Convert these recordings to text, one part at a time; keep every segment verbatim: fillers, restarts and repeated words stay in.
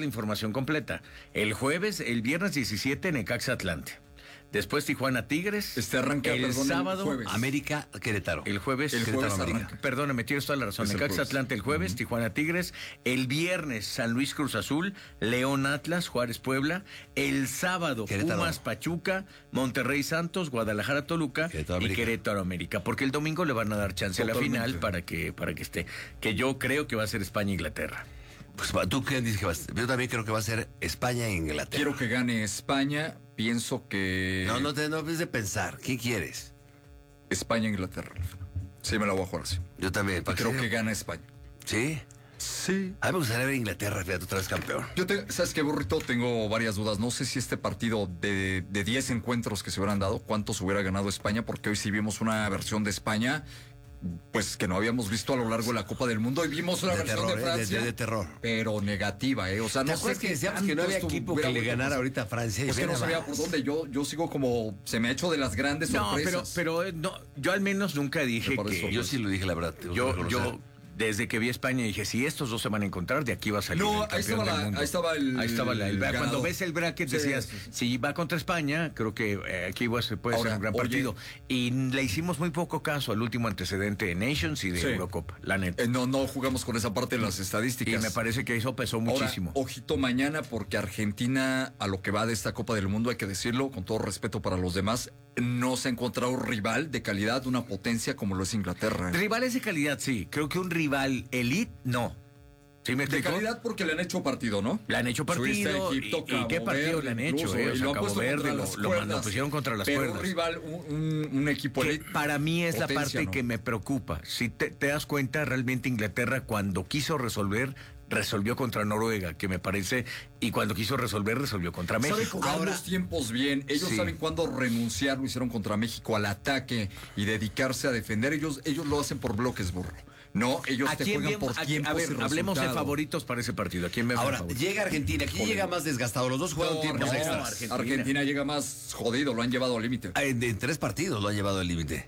la información completa. El jueves, el viernes diecisiete, Necaxa Atlante. Después Tijuana Tigres. Este arranca, el perdón, sábado. el jueves. América Querétaro. El jueves. El Querétaro, jueves América. arranca. Perdóname, tienes toda la razón. Es el Necaxa jueves. Atlante el jueves, uh-huh. Tijuana Tigres. El viernes San Luis Cruz Azul, León Atlas, Juárez Puebla. El sábado Querétaro. Pumas Pachuca, Monterrey Santos, Guadalajara Toluca Querétaro, y América. Querétaro América. Porque el domingo le van a dar chance Totalmente. a la final para que, para que esté. Que yo creo que va a ser España-Inglaterra. Pues tú qué dices que va a ser. Yo también creo que va a ser España e Inglaterra. Quiero que gane España. Pienso que... No, no te no debes de pensar. ¿Qué quieres? España e Inglaterra. Sí, me la voy a jugar así. Yo también. ¿Para Creo qué? que gana España. ¿Sí? Sí. A mí me gustaría ver Inglaterra, fíjate, otra vez campeón. Yo te, ¿sabes qué, burrito? Tengo varias dudas. No sé si este partido de de diez encuentros que se hubieran dado, ¿cuántos hubiera ganado España? Porque hoy sí vimos una versión de España, pues que no habíamos visto a lo largo de la Copa del Mundo. Y vimos una De versión terror, de ¿eh? De- Francia, de- de terror. pero negativa, ¿eh? O sea, ¿Te no acuerdas sé que qué decíamos que no había tanto equipo estuviera que le bueno, ganara pues, ahorita a Francia? Y Es que ve no nada sabía más. por dónde. Yo, yo sigo como... Se me ha hecho de las grandes No, pero, sorpresas. pero eh, no, yo al menos nunca dije Me parece que... Yo sí lo dije, la verdad. tengo que Yo, reconocer. yo, desde que vi España dije, si estos dos se van a encontrar, de aquí va a salir No, el ahí campeón estaba del la- mundo. ahí estaba el- Ahí estaba la- el- el Cuando ganador. ves el bracket Sí, decías, sí, sí. si va contra España, creo que eh, aquí va a ser- puede Ahora, ser un gran oye. partido. Y le hicimos muy poco caso al último antecedente de Nations y de Sí. Eurocopa, la neta. Eh, no, no jugamos con esa parte de las Y estadísticas. me parece que eso pesó Ahora, muchísimo. ojito mañana, porque Argentina, a lo que va de esta Copa del Mundo, hay que decirlo, con todo respeto para los demás, no se ha encontrado un rival de calidad, una potencia como lo es Inglaterra. ¿eh? Rivales de calidad, sí. Creo que un rival elite, no. ¿Sí me De explico? calidad porque le han hecho partido, ¿no? Le han hecho partido. Suiza, y- Egipto, y, qué Cabo partido Verde le han incluso, hecho, eh? O y sea, lo han Cabo puesto Verde contra lo, las lo, cuerdas. lo pusieron contra las Pero cuerdas. un rival, un, un- un equipo Que elite, para mí es la potencia, parte ¿no? que me preocupa. Si te, te das cuenta, realmente Inglaterra cuando quiso resolver, resolvió contra Noruega, que me parece, y cuando quiso resolver, resolvió contra Saben México. jugar Ahora- los tiempos bien. Ellos Sí. saben cuándo renunciar, lo hicieron contra México al ataque y dedicarse a defender. Ellos, ellos lo hacen por bloques, burro. No, ellos ¿A te quién juegan vemos? por A, tiempos a ver, y hablemos de resultado. favoritos para ese partido. ¿A quién vemos Ahora, favorito? llega Argentina. ¿Quién llega más desgastado? Los dos jugaron No, tiempos no, extras. Argentina. Argentina. llega más jodido, lo han llevado al límite. Ah, En, en tres partidos lo han llevado al límite.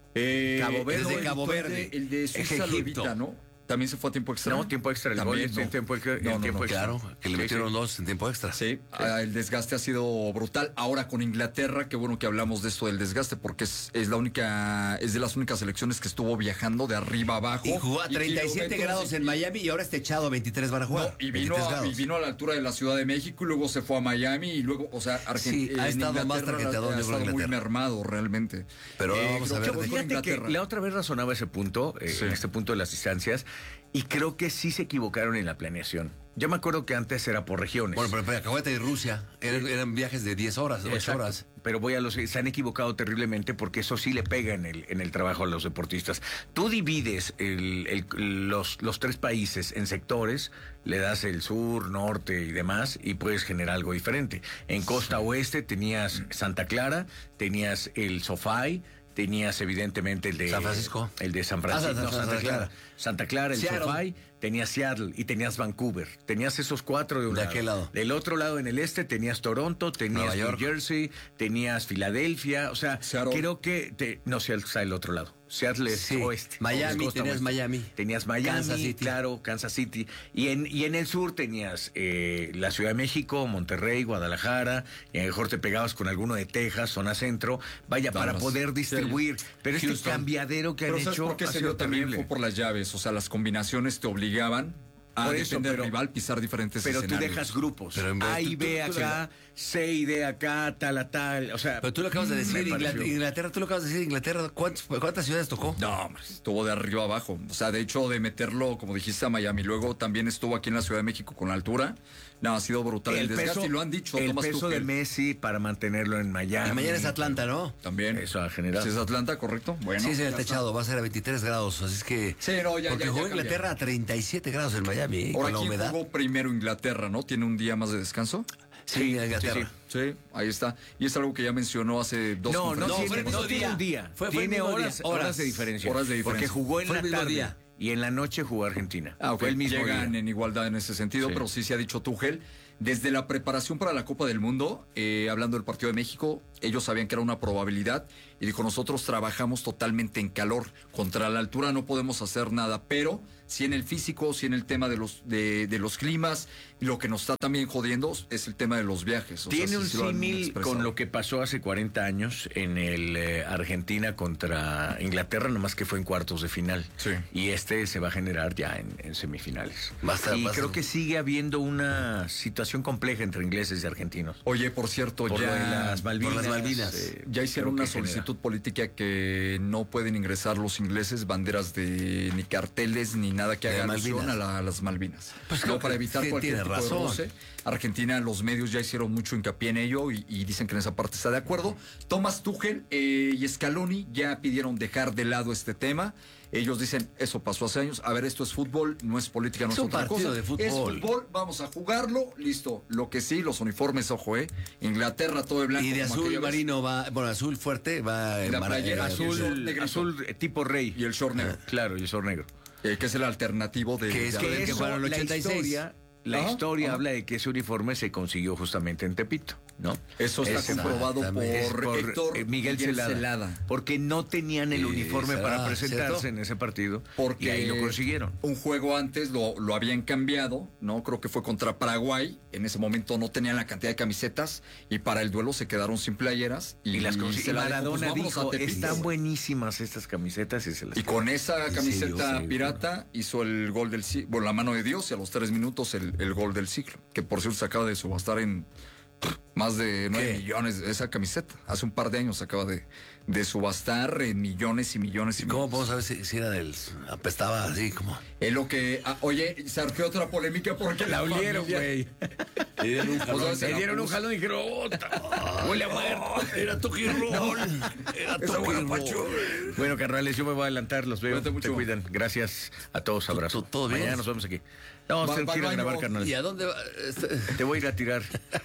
Eh, Cabo Verde. el de El de Cabo el de- Verde. El de Suiza Es lo Egipto. evita, ¿no? También se fue a tiempo extra. No, tiempo extra, el También, gol es no. en tiempo, en No, no, tiempo no, extra. Claro, que le Sí, metieron sí. dos en tiempo extra. Sí, ah, el desgaste ha sido brutal. Ahora con Inglaterra, qué bueno que hablamos de esto del desgaste, porque es, es la única, es de las únicas selecciones que estuvo viajando de arriba abajo. Y jugó a treinta y siete kilómetros grados y- en Miami y ahora está echado a veintitrés van a jugar. No, y vino, veintitrés a, grados. y vino a la altura de la Ciudad de México y luego se fue a Miami y luego, o sea, Sí, Argentina ha estado más tarjetador, ha yo creo, estado muy Inglaterra. mermado realmente. Pero ahora vamos a creo ver que de- voy con Fíjate que Inglaterra. la otra vez razonaba ese punto, eh, Sí. en este punto de las distancias, y creo que sí se equivocaron en la planeación. Yo me acuerdo que antes era por regiones. Bueno, pero, pero Cahueta y Rusia eran, eran viajes de diez horas, ocho Exacto. horas. Pero voy a los se han equivocado terriblemente porque eso sí le pega en el, en el trabajo a los deportistas. Tú divides el- el- los, los tres países en sectores, le das el sur, norte y demás, y puedes generar algo diferente. En costa oeste tenías Santa Clara, tenías el SoFi, tenías evidentemente el de San Francisco. el de San Ah, Francisco, Santa- no, Santa, Santa Clara. Clara. Santa Clara, el Seattle. SoFi, tenías Seattle y tenías Vancouver. Tenías esos cuatro de un ¿De lado. aquel lado? Del otro lado en el este tenías Toronto, tenías Nueva New York. Jersey, tenías Filadelfia, o sea, Seattle. creo que te, no, Seattle está el otro lado. Seattle es Sí. oeste. Miami, es costa tenías oeste. Miami. Tenías Miami, Kansas City. claro, Kansas City. Y en, y en el sur tenías eh, la Ciudad de México, Monterrey, Guadalajara, y a lo mejor te pegabas con alguno de Texas, zona centro, vaya, para Dallas. poder distribuir. Pero este Houston. cambiadero que han Pero ¿sabes hecho por qué ha se sido dio también? terrible. Fue por las llaves, o sea, las combinaciones te obligaban a Por eso, depender pero- del rival, pisar diferentes Pero tú escenarios. dejas grupos. Pero en vez- A y tú- tú- B tú- acá, C y D acá, tal a tal. O sea, Pero tú lo acabas de me decir, pareció. Inglaterra, Inglaterra, tú lo acabas de decir, Inglaterra, ¿cuántos- ¿cuántas ciudades tocó? No, hombre, estuvo de arriba abajo. O sea, de hecho, de meterlo, como dijiste, a Miami. Luego también estuvo aquí en la Ciudad de México con la altura. No, ha sido brutal el, desgaste y lo han dicho. el Thomas peso de Tuchel. Messi para mantenerlo en Miami. Y mañana es Atlanta, ¿no? También. Eso ha generado. Si es Atlanta, correcto. Bueno. Sí, es en el ya techado, va a ser a veintitrés grados, así es que... Sí, no, ya, Porque ya, ya jugó cambia. Inglaterra a treinta y siete grados en Miami, ¿eh? está. Ahora, con la ¿quién humedad. jugó primero Inglaterra, no? ¿Tiene un día más de descanso? Sí, Sí, Inglaterra. sí, Sí, ahí está. Y es algo que ya mencionó hace dos No, no, No, tiene, fue el mismo no tiene día. un día. Fue- fue el tiene mismo horas, día. horas Horas. de diferencia. Horas de diferencia. Porque jugó en Fue la el mismo tarde día. y en la noche jugó Argentina. Ah, ok. Fue el mismo Llegan día. en igualdad en ese sentido, Sí. pero sí se ha dicho Tuchel. Desde la preparación para la Copa del Mundo, eh, hablando del partido de México, ellos sabían que era una probabilidad y dijo, nosotros trabajamos totalmente en calor, contra la altura no podemos hacer nada, pero sí en el físico, sí en el tema de los, de, de los climas, lo que nos está también jodiendo es el tema de los viajes. O Tiene sea, un sí, sí lo han símil expresado. con lo que pasó hace cuarenta años en el eh, Argentina contra Inglaterra, nomás que fue en cuartos de final. Sí. Y este se va a generar ya en, en semifinales. Va a estar- y va a creo ser- que sigue habiendo una situación compleja entre ingleses y argentinos. Oye, por cierto, Por ya... lo de las Malvinas. por las Malvinas. eh, Ya hicieron creo una que genera. solicitud política que no pueden ingresar los ingleses banderas de ni carteles ni nada que De haga alusión Malvinas. a, la- a las Malvinas. Pues no, creo para que evitar sí, cualquier tiene tipo de razón. roce. Argentina, los medios ya hicieron mucho hincapié en ello y, y dicen que en esa parte está de acuerdo. Thomas Tuchel eh, y Scaloni ya pidieron dejar de lado este tema. Ellos dicen, eso pasó hace años. A ver, esto es fútbol, no es política, no Es es, un otra partido cosa. de fútbol. Es fútbol, vamos a jugarlo, listo. Lo que sí, los uniformes, ojo, eh. Inglaterra todo de blanco. Y de como azul aquella vez. marino va, bueno, azul fuerte va Y la en mara- playera eh, azul. Azul, negrito. azul eh, tipo rey. Y el short negro. Claro, y el short negro. Eh, que es el alternativo de... Que es de- que- de- que Eso, jugaron el la ochenta y seis. historia, la Ajá, historia ajá. habla de que ese uniforme se consiguió justamente en Tepito, ¿no? Eso está Ese- comprobado por, Es por, Héctor eh, Miguel, Celada, porque no tenían el Sí, uniforme Celada, para presentarse ¿cierto? en ese partido Porque y ahí lo consiguieron. Un juego antes lo, lo habían cambiado, ¿no? Creo que fue contra Paraguay. En ese momento no tenían la cantidad de camisetas y para el duelo se quedaron sin playeras. Y, Y las consiguió. Celada dijo, Maradona pues, vámonos dijo, a Tepito, están güey". buenísimas estas camisetas y se las Y con esa ¿En camiseta serio? Sí, pirata hizo el gol del siglo, bueno, la mano de Dios y a los tres minutos el, el gol del siglo, que por cierto se acaba de subastar en más de nueve ¿Qué? millones esa camiseta. Hace un par de años se acaba de, de subastar en millones y millones y ¿Cómo millones. podemos saber si, si era del... apestaba así como... Es lo que... ah, oye, surgió otra polémica porque la olieron, familia- güey. Le dieron un jalón. Pues, Le la dieron un puso. jalón y dijeron, "Ota, huele a muerto". Era Tuki Roll. Era Esa Tuki buena Roll. pacho. Bueno, carnales, yo me voy a adelantar, los veo, Cuídate te mucho. cuidan. Gracias a todos, abrazo. ¿Todo- todo bien? Mañana nos vemos aquí. No, Va- tengo va que ir a al grabar, baño. carnal. ¿Y a dónde va? Este- Te voy a ir a tirar.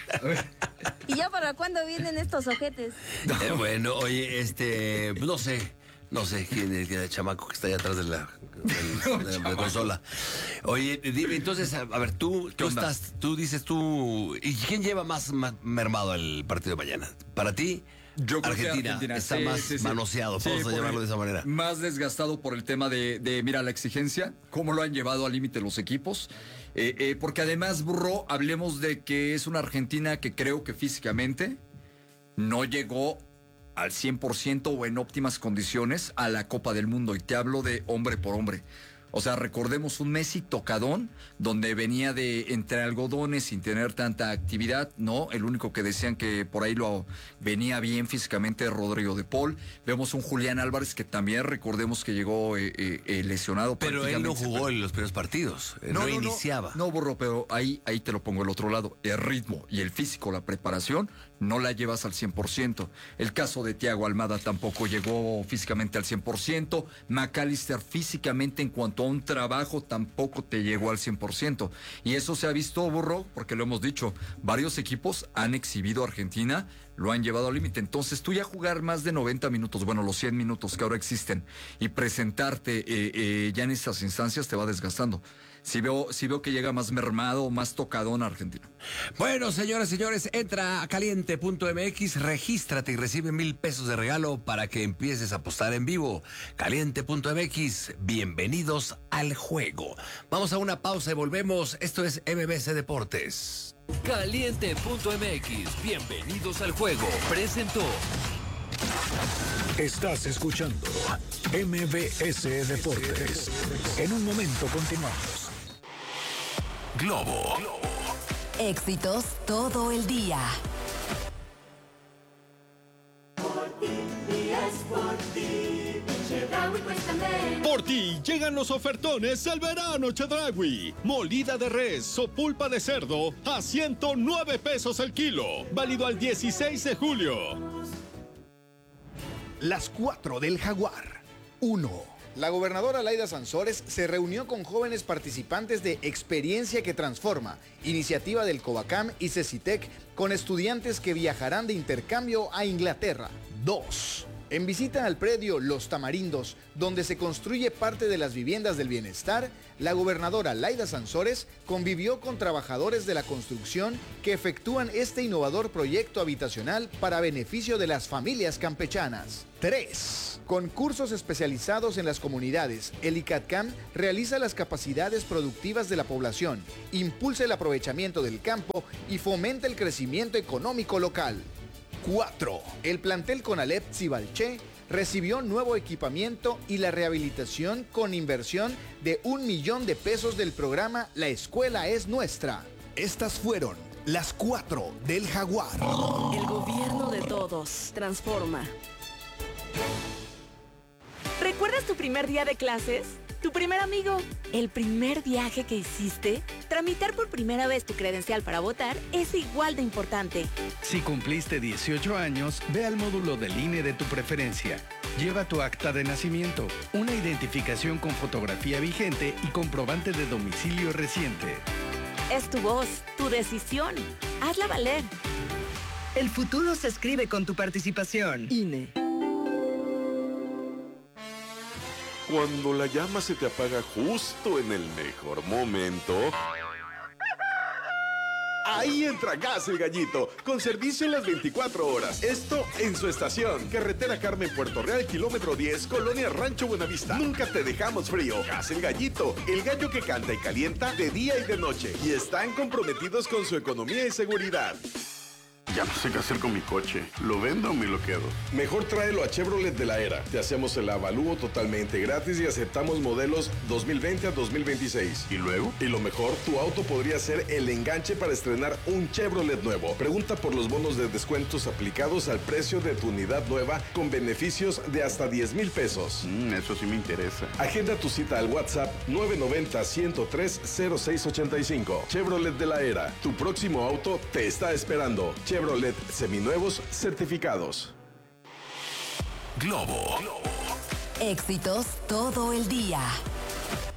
¿Y ya para cuándo vienen estos ojetes? Eh, bueno, oye, este, no sé, no sé quién es el chamaco que está allá atrás de la, del- de la consola. Oye, dime, entonces, a, a ver, tú, tú onda? estás, tú dices tú, ¿y quién lleva más ma- mermado el partido de mañana? Para ti, Yo creo que Argentina, está sí, más sí, sí. manoseado, Sí, vamos a por llamarlo el- de esa manera. Más desgastado por el tema de, de, mira, la exigencia, cómo lo han llevado al límite los equipos. Eh, eh, porque además, Burro, hablemos de que es una Argentina que creo que físicamente no llegó al cien por ciento o en óptimas condiciones a la Copa del Mundo. Y te hablo de hombre por hombre. O sea, recordemos un Messi tocadón, donde venía de entre algodones sin tener tanta actividad, ¿no? El único que decían que por ahí lo venía bien físicamente Rodrigo de Paul. Vemos un Julián Álvarez que también recordemos que llegó eh, eh, eh, lesionado. Pero él no prácticamente. jugó en los primeros partidos, eh, no, iniciaba. No, Burro, pero ahí, ahí te lo pongo el otro lado. El ritmo y el físico, la preparación, no la llevas al cien por ciento. El caso de Thiago Almada tampoco llegó físicamente al cien por ciento. McAllister físicamente en cuanto a un trabajo tampoco te llegó al cien por ciento. Y eso se ha visto, Burro, porque lo hemos dicho, varios equipos han exhibido a Argentina, lo han llevado al límite. Entonces tú ya jugar más de noventa minutos, bueno, los cien minutos que ahora existen, y presentarte eh, eh, ya en estas instancias te va desgastando. Si veo, si veo que llega más mermado, más tocadón a Argentina. Bueno, señoras y señores, entra a caliente punto m x, regístrate y recibe mil pesos de regalo para que empieces a apostar en vivo. caliente punto m x, bienvenidos al juego. Vamos a una pausa y volvemos. Esto es M B C Deportes. caliente punto m x, bienvenidos al juego. Presentó. Estás escuchando M B S Deportes. En un momento continuamos. Globo. Éxitos todo el día. Por ti llegan los ofertones del verano Chedraui. Molida de res o pulpa de cerdo a ciento nueve pesos el kilo. Válido al dieciséis de julio. Las cuatro del Jaguar. Uno. La gobernadora Laida Sansores se reunió con jóvenes participantes de Experiencia que Transforma, iniciativa del Covacam y Cecitec, con estudiantes que viajarán de intercambio a Inglaterra. Dos. En visita al predio Los Tamarindos, donde se construye parte de las viviendas del bienestar, la gobernadora Laida Sansores convivió con trabajadores de la construcción que efectúan este innovador proyecto habitacional para beneficio de las familias campechanas. tres. Con cursos especializados en las comunidades, el ICATCAM realiza las capacidades productivas de la población, impulsa el aprovechamiento del campo y fomenta el crecimiento económico local. cuatro. El plantel Conalep Cibalché recibió nuevo equipamiento y la rehabilitación con inversión de un millón de pesos del programa La Escuela es Nuestra. Estas fueron las cuatro del Jaguar. El gobierno de todos transforma. ¿Recuerdas tu primer día de clases? ¿Tu primer amigo? ¿El primer viaje que hiciste? Tramitar por primera vez tu credencial para votar es igual de importante. Si cumpliste dieciocho años, ve al módulo del I N E de tu preferencia. Lleva tu acta de nacimiento, una identificación con fotografía vigente y comprobante de domicilio reciente. Es tu voz, tu decisión. Hazla valer. El futuro se escribe con tu participación. I N E. Cuando la llama se te apaga justo en el mejor momento... Ahí entra Gas El Gallito, con servicio en las veinticuatro horas. Esto en su estación. Carretera Carmen, Puerto Real, kilómetro diez, Colonia Rancho Buenavista. Nunca te dejamos frío. Gas El Gallito, el gallo que canta y calienta de día y de noche. Y están comprometidos con su economía y seguridad. Ya no sé qué hacer con mi coche. ¿Lo vendo o me lo quedo? Mejor tráelo a Chevrolet de la Era. Te hacemos el avalúo totalmente gratis y aceptamos modelos dos mil veinte a dos mil veintiséis. ¿Y luego? Y lo mejor, tu auto podría ser el enganche para estrenar un Chevrolet nuevo. Pregunta por los bonos de descuentos aplicados al precio de tu unidad nueva con beneficios de hasta diez mil pesos. Mm, eso sí me interesa. Agenda tu cita al WhatsApp nueve nueve cero, ciento tres, cero seis ochenta y cinco. Chevrolet de la Era. Tu próximo auto te está esperando. Chevrolet seminuevos certificados. Globo. Éxitos todo el día.